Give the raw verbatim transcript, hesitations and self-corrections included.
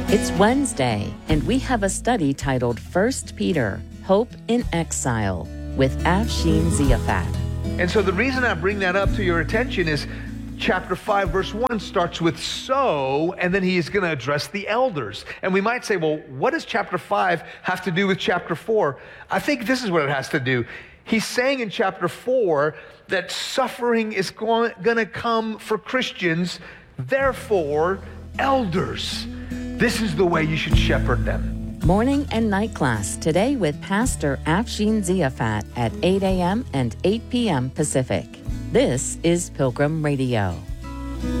It's Wednesday, and we have a study titled First Peter, Hope in Exile, with Afshin Ziafat. And so the reason I bring that up to your attention is chapter five, verse one starts with so, and then he is going to address the elders. And we might say, well, what does chapter five have to do with chapter four? I think this is what it has to do. He's saying in chapter four that suffering is going to come for Christians, therefore, elders. This is the way you should shepherd them. Morning and night class today with Pastor Afshin Ziafat at eight a.m. and eight p.m. Pacific. This is Pilgrim Radio.